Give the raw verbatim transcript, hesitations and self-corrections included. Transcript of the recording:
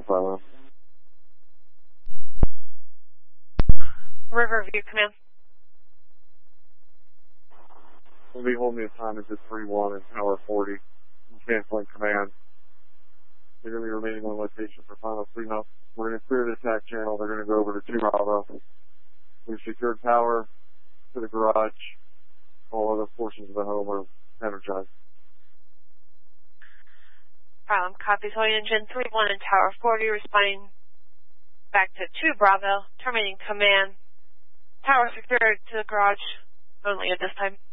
Bravo. Riverview Command. We'll be holding the assignment at three one and Tower forty. Canceling command. They're going to be remaining on location for final cleanup. We're going to clear the attack channel. They're going to go over to two Bravo. We've secured power to the garage. All other portions of the home are energized. Um, copy. Holding engine three one and Tower forty, responding back to two Bravo, terminating command. Tower secured to the garage only at this time.